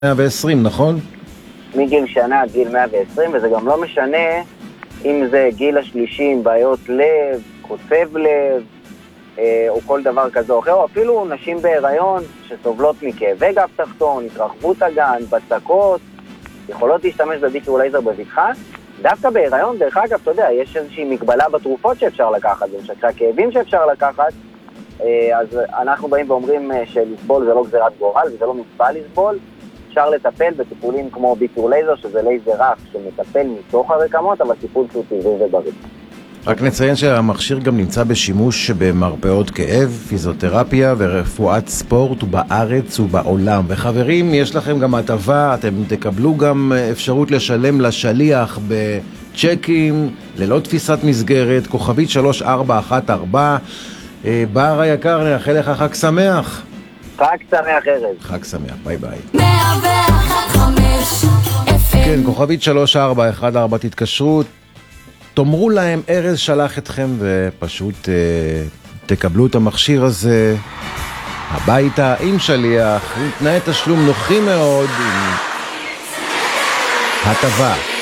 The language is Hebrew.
120, נכון? מגיל שנה עד גיל 120, וזה גם לא משנה אם זה גיל השלישי עם בעיות לב, קוצב לב, או כל דבר כזה או אחר, או אפילו נשים בהיריון שסובלות מכאבי גב תחתון, התרחבות אגן, בצקות, יכולות להשתמש בביטור לייזר בבטחה. דווקא בהיריון, דרך אגב, אתה יודע, יש איזושהי מגבלה בתרופות שאפשר לקחת, ומשככי הכאבים שאפשר לקחת, אז אנחנו באים ואומרים שלסבול זה לא גזירת גורל, וזה לא מצווה לסבול. אפשר לטפל בטיפולים כמו ביטור לייזר, שזה לייזר רך שמטפל מתוך הרקמות, אבל טיפול שהוא טבעי ובריא. רק נציין שהמכשיר גם נמצא בשימוש במרפאות כאב, פיזיותרפיה ורפואת ספורט בארץ ובעולם. וחברים, יש לכם גם הטבה, אתם תקבלו גם אפשרות לשלם לשליח בצ'קים, ללא תפיסת מסגרת, כוכבית 3414. בר היקר, נאחל לך חג שמח. חג שמח ערב. חג שמח, ביי ביי. 101.5 כן, כוכבית 3414 תתקשרו, תאמרו להם ארז שלח אתכם ופשוט תקבלו את המכשיר הזה הביתה עם שליח, עם תנאי תשלום נוחים מאוד, עם הטבה.